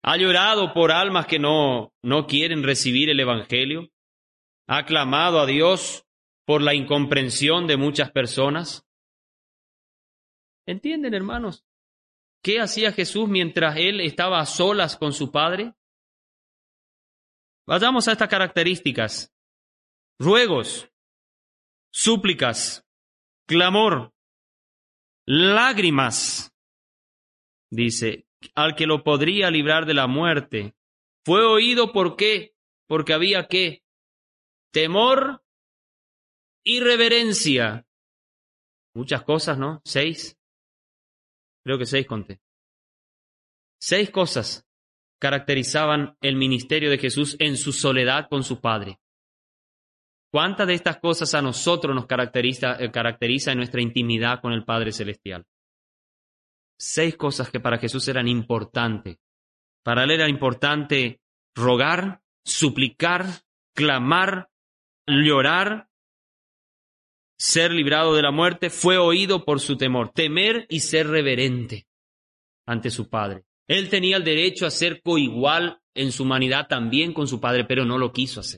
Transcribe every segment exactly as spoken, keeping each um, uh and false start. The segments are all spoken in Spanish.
¿Ha llorado por almas que no, no quieren recibir el Evangelio? ¿Ha clamado a Dios por la incomprensión de muchas personas? ¿Entienden, hermanos? ¿Qué hacía Jesús mientras Él estaba a solas con su Padre? Vayamos a estas características. Ruegos, súplicas, clamor, lágrimas. Dice, al que lo podría librar de la muerte. Fue oído, ¿por qué? Porque había ¿qué? Temor y reverencia. Muchas cosas, ¿no? Seis. Creo que seis conté. Seis cosas caracterizaban el ministerio de Jesús en su soledad con su Padre. ¿Cuántas de estas cosas a nosotros nos caracteriza, eh, caracteriza en nuestra intimidad con el Padre Celestial? Seis cosas que para Jesús eran importantes. Para Él era importante rogar, suplicar, clamar, llorar, ser librado de la muerte. Fue oído por su temor, temer y ser reverente ante su Padre. Él tenía el derecho a ser coigual en su humanidad también con su Padre, pero no lo quiso hacer.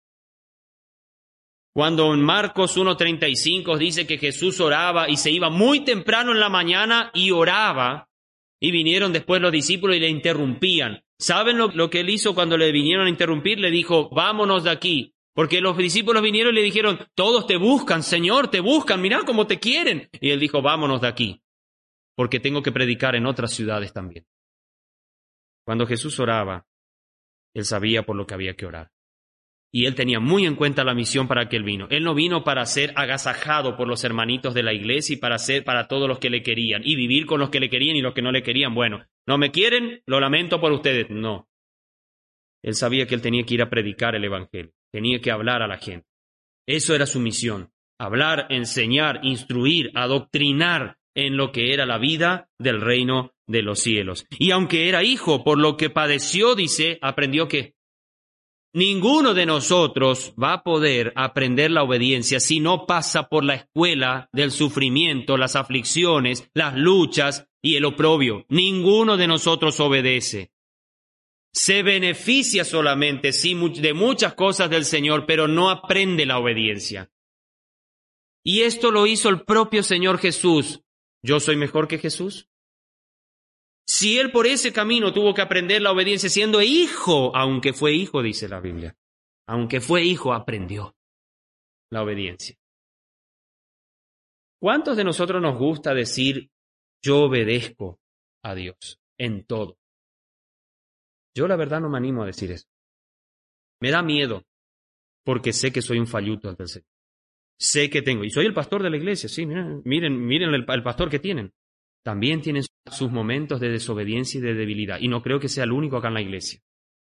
Cuando en Marcos uno treinta y cinco dice que Jesús oraba y se iba muy temprano en la mañana y oraba, y vinieron después los discípulos y le interrumpían. ¿Saben lo, lo que él hizo cuando le vinieron a interrumpir? Le dijo, vámonos de aquí. Porque los discípulos vinieron y le dijeron, todos te buscan, Señor, te buscan, mirá cómo te quieren. Y él dijo, vámonos de aquí, porque tengo que predicar en otras ciudades también. Cuando Jesús oraba, él sabía por lo que había que orar. Y él tenía muy en cuenta la misión para que él vino. Él no vino para ser agasajado por los hermanitos de la iglesia y para ser para todos los que le querían y vivir con los que le querían y los que no le querían. Bueno, no me quieren, lo lamento por ustedes. No. Él sabía que él tenía que ir a predicar el Evangelio. Tenía que hablar a la gente. Eso era su misión. Hablar, enseñar, instruir, adoctrinar en lo que era la vida del reino de los cielos. Y aunque era hijo, por lo que padeció, dice, aprendió que ninguno de nosotros va a poder aprender la obediencia si no pasa por la escuela del sufrimiento, las aflicciones, las luchas y el oprobio. Ninguno de nosotros obedece. Se beneficia solamente, sí, de muchas cosas del Señor, pero no aprende la obediencia. Y esto lo hizo el propio Señor Jesús. ¿Yo soy mejor que Jesús? Si Él por ese camino tuvo que aprender la obediencia siendo hijo, aunque fue hijo, dice la Biblia, aunque fue hijo, aprendió la obediencia. ¿Cuántos de nosotros nos gusta decir, yo obedezco a Dios en todo? Yo la verdad no me animo a decir eso. Me da miedo, porque sé que soy un falluto ante el Señor. Sé que tengo, y soy el pastor de la iglesia, sí, miren, miren, miren el, el pastor que tienen. También tienen sus momentos de desobediencia y de debilidad, y no creo que sea el único acá en la iglesia.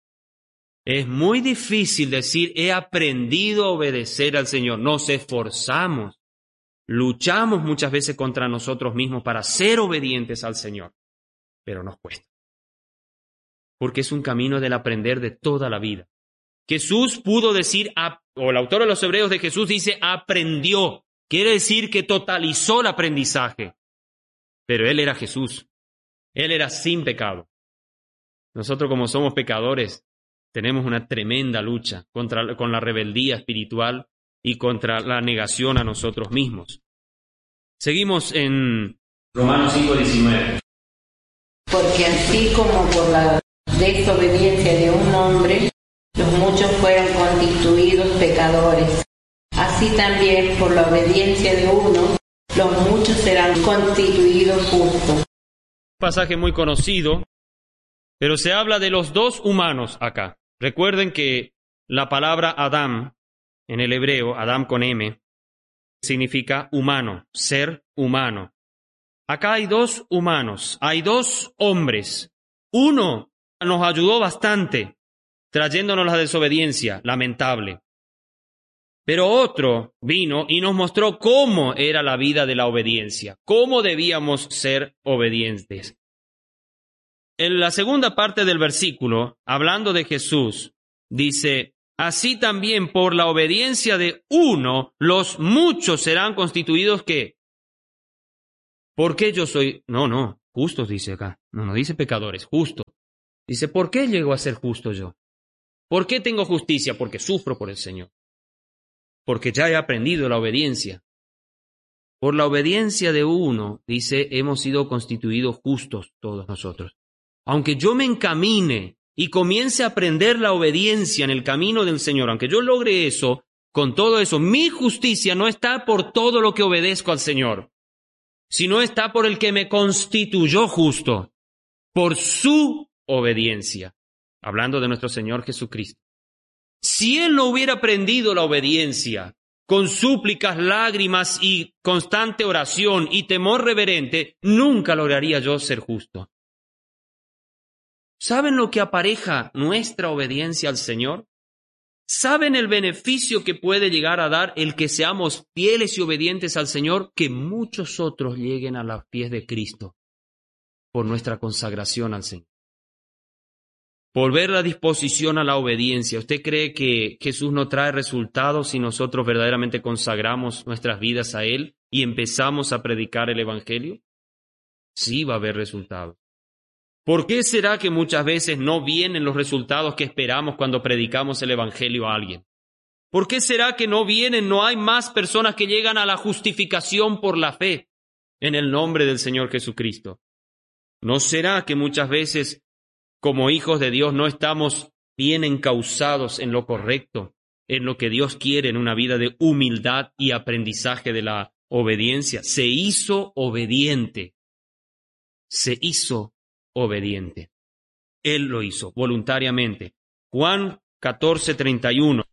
Es muy difícil decir, he aprendido a obedecer al Señor. Nos esforzamos, luchamos muchas veces contra nosotros mismos para ser obedientes al Señor, pero nos cuesta. Porque es un camino del aprender de toda la vida. Jesús pudo decir, o el autor de los Hebreos de Jesús dice, aprendió. Quiere decir que totalizó el aprendizaje. Pero Él era Jesús. Él era sin pecado. Nosotros, como somos pecadores, tenemos una tremenda lucha contra, con la rebeldía espiritual y contra la negación a nosotros mismos. Seguimos en Romanos cinco diecinueve. Porque así como por la desobediencia de un hombre, los muchos fueron constituidos pecadores, así también por la obediencia de uno, los muchos serán constituidos justos. Un pasaje muy conocido, pero se habla de los dos humanos acá. Recuerden que la palabra Adam, en el hebreo, Adam con M, significa humano, ser humano. Acá hay dos humanos, hay dos hombres. Uno nos ayudó bastante, trayéndonos la desobediencia, lamentable. Pero otro vino y nos mostró cómo era la vida de la obediencia, cómo debíamos ser obedientes. En la segunda parte del versículo, hablando de Jesús, dice, así también por la obediencia de uno, los muchos serán constituidos, ¿qué? ¿Por qué yo soy? No, no, justos dice acá, no, no dice pecadores, justos. Dice, ¿por qué llego a ser justo yo? ¿Por qué tengo justicia? Porque sufro por el Señor. Porque ya he aprendido la obediencia. Por la obediencia de uno, dice, hemos sido constituidos justos todos nosotros. Aunque yo me encamine y comience a aprender la obediencia en el camino del Señor, aunque yo logre eso, con todo eso, mi justicia no está por todo lo que obedezco al Señor, sino está por el que me constituyó justo, por su obediencia, hablando de nuestro Señor Jesucristo. Si Él no hubiera aprendido la obediencia, con súplicas, lágrimas y constante oración y temor reverente, nunca lograría yo ser justo. ¿Saben lo que apareja nuestra obediencia al Señor? ¿Saben el beneficio que puede llegar a dar el que seamos fieles y obedientes al Señor? Que muchos otros lleguen a los pies de Cristo por nuestra consagración al Señor. Por ver la disposición a la obediencia. ¿Usted cree que Jesús no trae resultados si nosotros verdaderamente consagramos nuestras vidas a Él y empezamos a predicar el Evangelio? Sí va a haber resultados. ¿Por qué será que muchas veces no vienen los resultados que esperamos cuando predicamos el Evangelio a alguien? ¿Por qué será que no vienen, no hay más personas que llegan a la justificación por la fe en el nombre del Señor Jesucristo? ¿No será que muchas veces como hijos de Dios no estamos bien encausados en lo correcto, en lo que Dios quiere, en una vida de humildad y aprendizaje de la obediencia? Se hizo obediente. Se hizo obediente. Él lo hizo voluntariamente. Juan catorce, treinta y uno.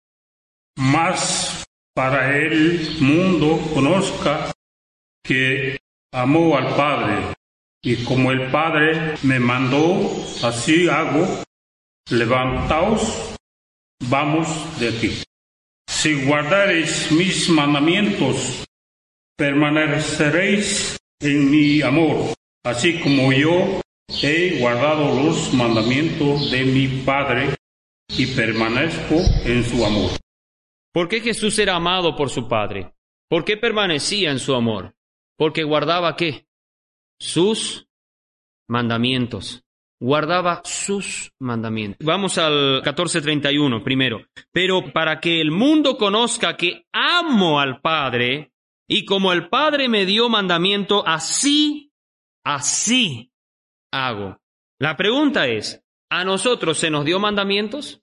Mas para el mundo conozca que amó al Padre, y como el Padre me mandó, así hago. Levantaos, vamos de aquí. Si guardareis mis mandamientos, permaneceréis en mi amor, así como yo he guardado los mandamientos de mi Padre y permanezco en su amor. ¿Por qué Jesús era amado por su Padre? ¿Por qué permanecía en su amor? Porque guardaba ¿qué? Sus mandamientos. Guardaba sus mandamientos. Vamos al catorce treinta y uno primero. Pero para que el mundo conozca que amo al Padre, y como el Padre me dio mandamiento, así, así hago. La pregunta es, ¿a nosotros se nos dio mandamientos?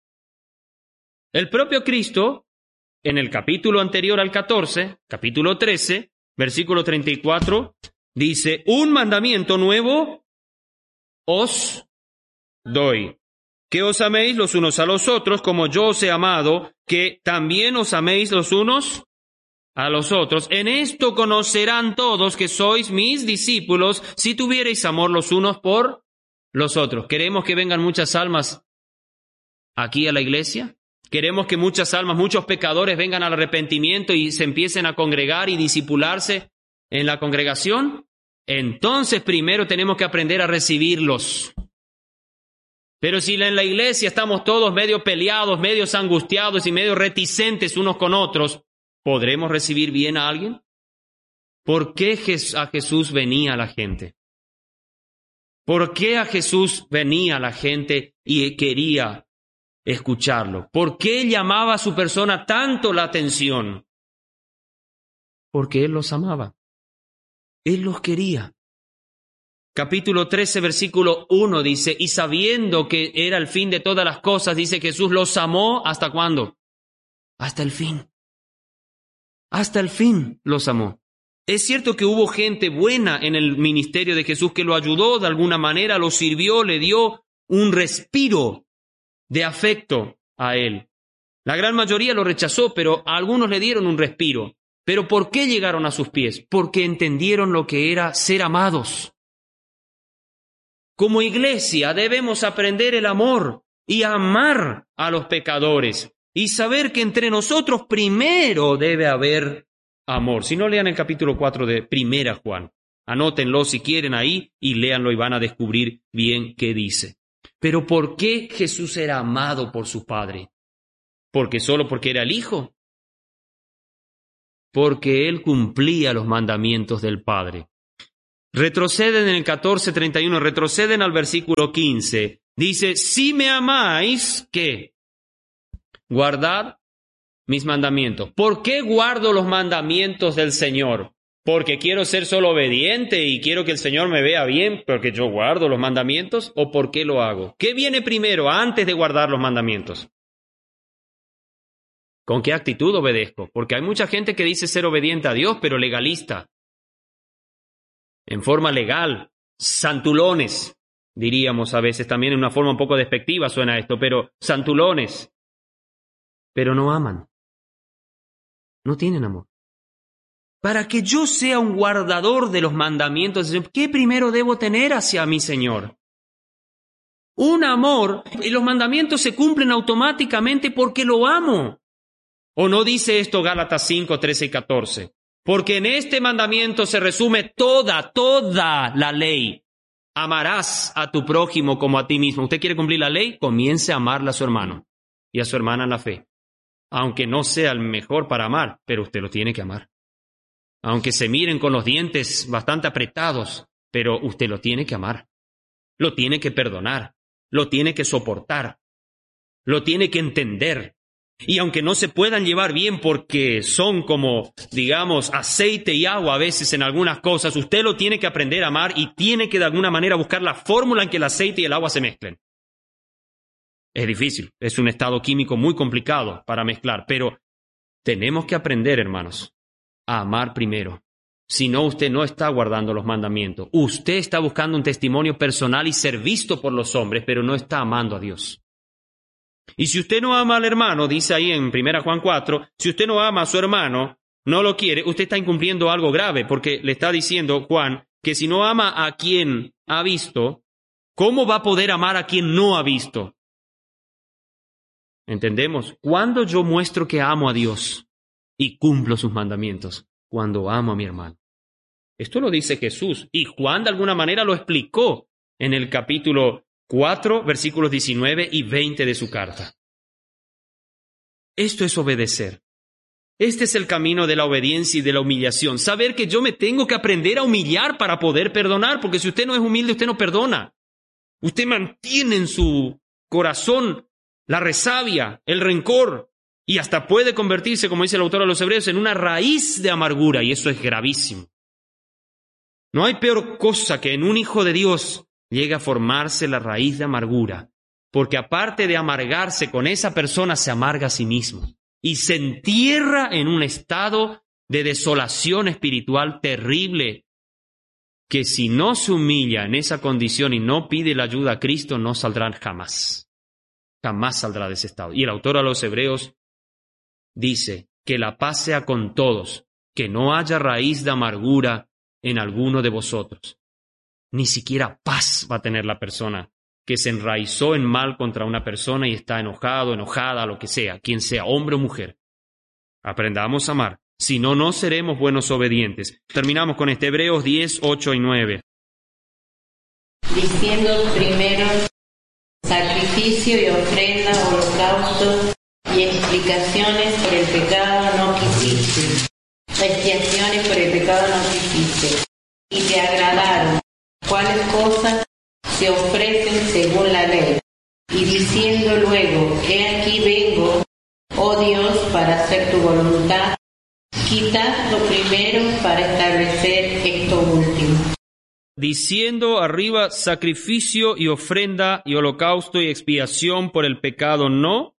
El propio Cristo, en el capítulo anterior al catorce, capítulo trece, versículo treinta y cuatro, dice, un mandamiento nuevo os doy, que os améis los unos a los otros, como yo os he amado, que también os améis los unos a los otros. En esto conocerán todos que sois mis discípulos, si tuviereis amor los unos por los otros. ¿Queremos que vengan muchas almas aquí a la iglesia? ¿Queremos que muchas almas, muchos pecadores vengan al arrepentimiento y se empiecen a congregar y discipularse en la congregación? Entonces primero tenemos que aprender a recibirlos. Pero si en la iglesia estamos todos medio peleados, medio angustiados y medio reticentes unos con otros, ¿podremos recibir bien a alguien? ¿Por qué a Jesús venía la gente? ¿Por qué a Jesús venía la gente y quería escucharlo? ¿Por qué llamaba a su persona tanto la atención? Porque Él los amaba. Él los quería. Capítulo trece, versículo uno dice, y sabiendo que era el fin de todas las cosas, dice Jesús los amó, ¿hasta cuándo? Hasta el fin. Hasta el fin los amó. Es cierto que hubo gente buena en el ministerio de Jesús que lo ayudó de alguna manera, lo sirvió, le dio un respiro de afecto a Él. La gran mayoría lo rechazó, pero a algunos le dieron un respiro. ¿Pero por qué llegaron a sus pies? Porque entendieron lo que era ser amados. Como iglesia debemos aprender el amor y amar a los pecadores y saber que entre nosotros primero debe haber amor. Si no, lean el capítulo cuatro de Primera Juan. Anótenlo si quieren ahí y léanlo y van a descubrir bien qué dice. Pero ¿por qué Jesús era amado por su Padre? ¿Porque solo porque era el Hijo? Porque Él cumplía los mandamientos del Padre. Retroceden en el catorce treinta y uno, retroceden al versículo quince. Dice, si me amáis, ¿qué? Guardad mis mandamientos. ¿Por qué guardo los mandamientos del Señor? ¿Porque quiero ser solo obediente y quiero que el Señor me vea bien porque yo guardo los mandamientos? ¿O por qué lo hago? ¿Qué viene primero antes de guardar los mandamientos? ¿Con qué actitud obedezco? Porque hay mucha gente que dice ser obediente a Dios, pero legalista. En forma legal, santulones, diríamos a veces, también en una forma un poco despectiva suena esto, pero santulones. Pero no aman. No tienen amor. Para que yo sea un guardador de los mandamientos, ¿qué primero debo tener hacia mi Señor? Un amor, y los mandamientos se cumplen automáticamente porque lo amo. ¿O no dice esto Gálatas cinco, trece y catorce? Porque en este mandamiento se resume toda, toda la ley. Amarás a tu prójimo como a ti mismo. ¿Usted quiere cumplir la ley? Comience a amarle a su hermano y a su hermana en la fe. Aunque no sea el mejor para amar, pero usted lo tiene que amar. Aunque se miren con los dientes bastante apretados, pero usted lo tiene que amar. Lo tiene que perdonar. Lo tiene que soportar. Lo tiene que entender. Y aunque no se puedan llevar bien porque son como, digamos, aceite y agua a veces en algunas cosas, usted lo tiene que aprender a amar y tiene que de alguna manera buscar la fórmula en que el aceite y el agua se mezclen. Es difícil, es un estado químico muy complicado para mezclar, pero tenemos que aprender, hermanos, a amar primero. Si no, usted no está guardando los mandamientos. Usted está buscando un testimonio personal y ser visto por los hombres, pero no está amando a Dios. Y si usted no ama al hermano, dice ahí en primera Juan cuatro, si usted no ama a su hermano, no lo quiere, usted está incumpliendo algo grave, porque le está diciendo Juan que si no ama a quien ha visto, ¿cómo va a poder amar a quien no ha visto? ¿Entendemos? ¿Cuándo yo muestro que amo a Dios y cumplo sus mandamientos? Cuando amo a mi hermano. Esto lo dice Jesús, y Juan de alguna manera lo explicó en el capítulo cuatro, versículos diecinueve y veinte de su carta. Esto es obedecer. Este es el camino de la obediencia y de la humillación. Saber que yo me tengo que aprender a humillar para poder perdonar, porque si usted no es humilde, usted no perdona. Usted mantiene en su corazón la resabia, el rencor, y hasta puede convertirse, como dice el autor de los Hebreos, en una raíz de amargura, y eso es gravísimo. No hay peor cosa que en un hijo de Dios llega a formarse la raíz de amargura, porque aparte de amargarse con esa persona, se amarga a sí mismo y se entierra en un estado de desolación espiritual terrible, que si no se humilla en esa condición y no pide la ayuda a Cristo, no saldrá jamás. Jamás saldrá de ese estado. Y el autor a los Hebreos dice que la paz sea con todos, que no haya raíz de amargura en alguno de vosotros. Ni siquiera paz va a tener la persona que se enraizó en mal contra una persona y está enojado, enojada, lo que sea, quien sea, hombre o mujer. Aprendamos a amar, si no, no seremos buenos obedientes. Terminamos con este Hebreos diez, ocho y nueve. Diciendo primero sacrificio y ofrenda, holocausto y explicaciones por el pecado no quisiste. Expiaciones por el pecado no quisiste. Y te agradaron. ¿Cuáles cosas se ofrecen según la ley? Y diciendo luego, he aquí vengo, oh Dios, para hacer tu voluntad, quitad lo primero para establecer esto último. Diciendo arriba, sacrificio y ofrenda y holocausto y expiación por el pecado no,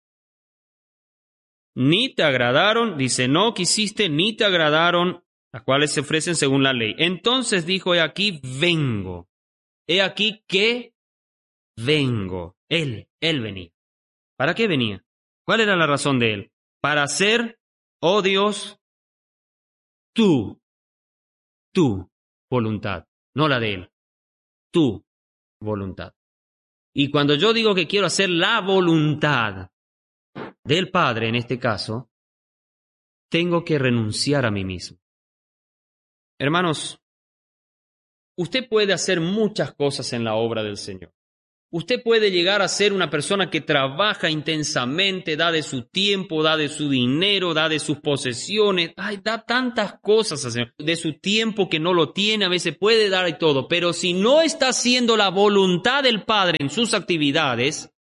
ni te agradaron, dice, no quisiste, ni te agradaron, las cuales se ofrecen según la ley. Entonces dijo, he aquí vengo. He aquí que vengo. Él, él venía. ¿Para qué venía? ¿Cuál era la razón de él? Para hacer, oh Dios, tu, tu voluntad, no la de él, tu voluntad. Y cuando yo digo que quiero hacer la voluntad del Padre, en este caso, tengo que renunciar a mí mismo. Hermanos, usted puede hacer muchas cosas en la obra del Señor. Usted puede llegar a ser una persona que trabaja intensamente, da de su tiempo, da de su dinero, da de sus posesiones, ay, da tantas cosas al Señor, de su tiempo que no lo tiene, a veces puede dar y todo, pero si no está haciendo la voluntad del Padre en sus actividades,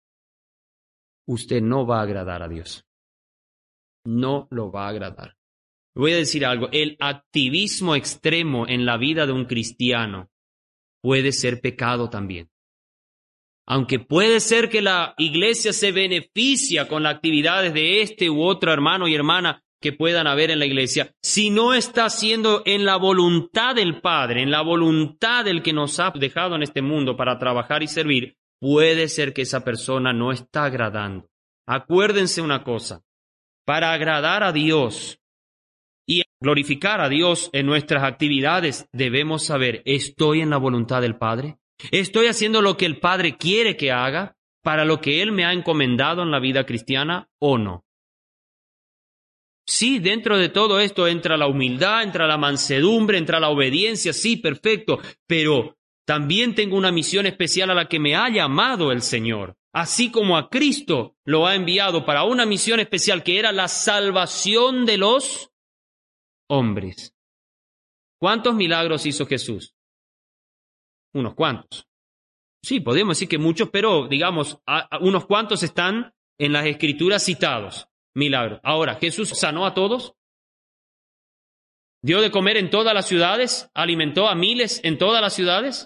usted no va a agradar a Dios. No lo va a agradar. Voy a decir algo, el activismo extremo en la vida de un cristiano puede ser pecado también. Aunque puede ser que la iglesia se beneficia con las actividades de este u otro hermano y hermana que puedan haber en la iglesia, si no está haciendo en la voluntad del Padre, en la voluntad del que nos ha dejado en este mundo para trabajar y servir, puede ser que esa persona no está agradando. Acuérdense una cosa, para agradar a Dios y glorificar a Dios en nuestras actividades, debemos saber, ¿estoy en la voluntad del Padre? ¿Estoy haciendo lo que el Padre quiere que haga para lo que Él me ha encomendado en la vida cristiana o no? Sí, dentro de todo esto entra la humildad, entra la mansedumbre, entra la obediencia, sí, perfecto, pero también tengo una misión especial a la que me ha llamado el Señor, así como a Cristo lo ha enviado para una misión especial que era la salvación de los hombres. ¿Cuántos milagros hizo Jesús? Unos cuantos. Sí, podemos decir que muchos, pero digamos, a, a unos cuantos están en las Escrituras citados, milagros. Ahora, ¿Jesús sanó a todos? ¿Dio de comer en todas las ciudades? ¿Alimentó a miles en todas las ciudades?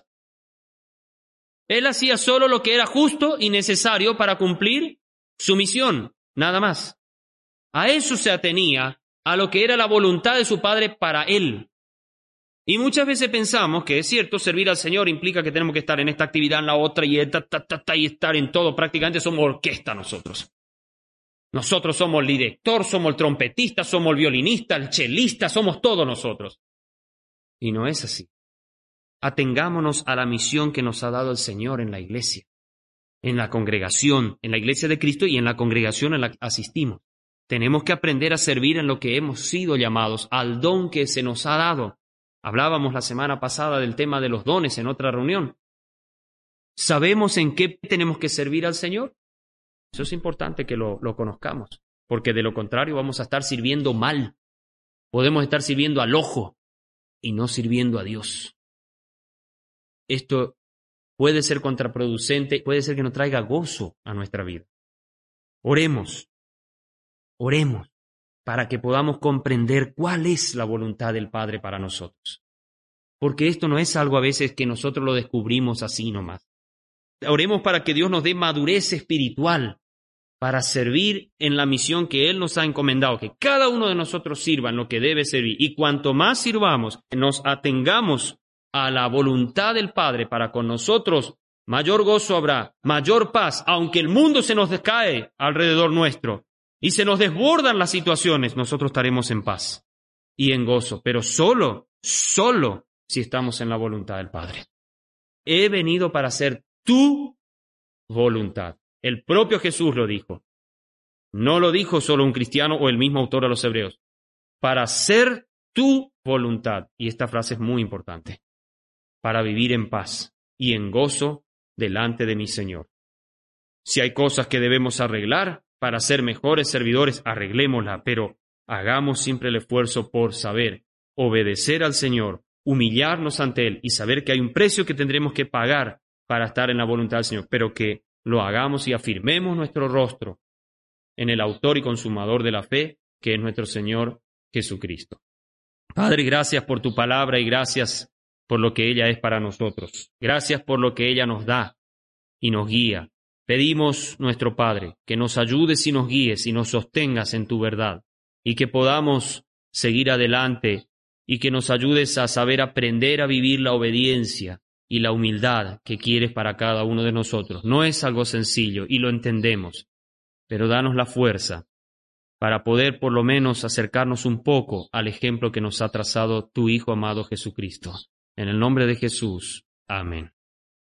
Él hacía solo lo que era justo y necesario para cumplir su misión, nada más. A eso se atenía, a lo que era la voluntad de su Padre para él. Y muchas veces pensamos que es cierto, servir al Señor implica que tenemos que estar en esta actividad, en la otra, y, ta, ta, ta, ta, y estar en todo. Prácticamente somos orquesta nosotros. Nosotros somos el director, somos el trompetista, somos el violinista, el chelista, somos todos nosotros. Y no es así. Atengámonos a la misión que nos ha dado el Señor en la iglesia, en la congregación, en la iglesia de Cristo y en la congregación en la que asistimos. Tenemos que aprender a servir en lo que hemos sido llamados, al don que se nos ha dado. Hablábamos la semana pasada del tema de los dones en otra reunión. ¿Sabemos en qué tenemos que servir al Señor? Eso es importante que lo, lo conozcamos, porque de lo contrario vamos a estar sirviendo mal. Podemos estar sirviendo al ojo y no sirviendo a Dios. Esto puede ser contraproducente, puede ser que no traiga gozo a nuestra vida. Oremos, oremos, para que podamos comprender cuál es la voluntad del Padre para nosotros. Porque esto no es algo a veces que nosotros lo descubrimos así nomás. Oremos para que Dios nos dé madurez espiritual para servir en la misión que Él nos ha encomendado, que cada uno de nosotros sirva en lo que debe servir. Y cuanto más sirvamos, nos atengamos a la voluntad del Padre para con nosotros, mayor gozo habrá, mayor paz, aunque el mundo se nos descae alrededor nuestro y se nos desbordan las situaciones, nosotros estaremos en paz y en gozo, pero solo, solo si estamos en la voluntad del Padre. He venido para hacer tu voluntad. El propio Jesús lo dijo. No lo dijo solo un cristiano o el mismo autor a los hebreos. Para hacer tu voluntad. Y esta frase es muy importante. Para vivir en paz y en gozo delante de mi Señor. Si hay cosas que debemos arreglar para ser mejores servidores, arreglémosla, pero hagamos siempre el esfuerzo por saber, obedecer al Señor, humillarnos ante Él y saber que hay un precio que tendremos que pagar para estar en la voluntad del Señor, pero que lo hagamos y afirmemos nuestro rostro en el autor y consumador de la fe, que es nuestro Señor Jesucristo. Padre, gracias por tu palabra y gracias por lo que ella es para nosotros. Gracias por lo que ella nos da y nos guía. Pedimos, nuestro Padre, que nos ayudes y nos guíes y nos sostengas en tu verdad y que podamos seguir adelante y que nos ayudes a saber aprender a vivir la obediencia y la humildad que quieres para cada uno de nosotros. No es algo sencillo y lo entendemos, pero danos la fuerza para poder por lo menos acercarnos un poco al ejemplo que nos ha trazado tu Hijo amado Jesucristo. En el nombre de Jesús. Amén.